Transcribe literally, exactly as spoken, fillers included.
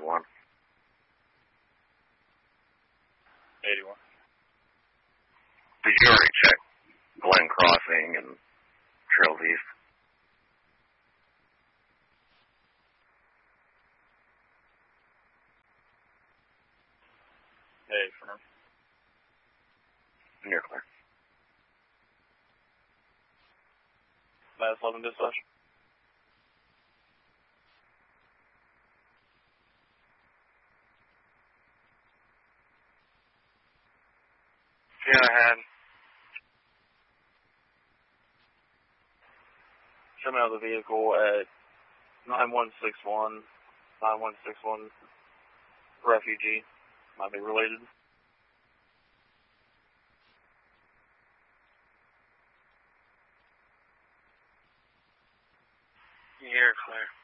eighty-one. eighty-one. Did you already check Glen Crossing and Trails East? Hey, firm. You're clear. Last eleven dispatch. Go ahead. Coming out of the vehicle at nine one six one, nine one six one refugee. Might be related. You're clear.